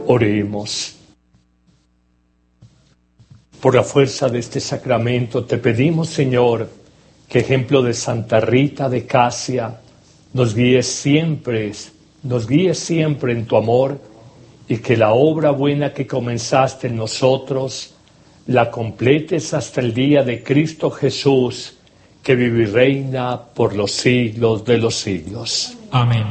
Oremos. Por la fuerza de este sacramento te pedimos, Señor, que ejemplo de Santa Rita de Casia nos guíes siempre en tu amor, y que la obra buena que comenzaste en nosotros la completes hasta el día de Cristo Jesús, que vive y reina por los siglos de los siglos. Amén.